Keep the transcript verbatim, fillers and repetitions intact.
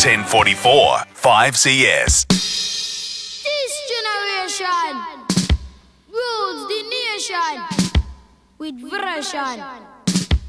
ten forty-four, five C S. This generation rules the nation with version.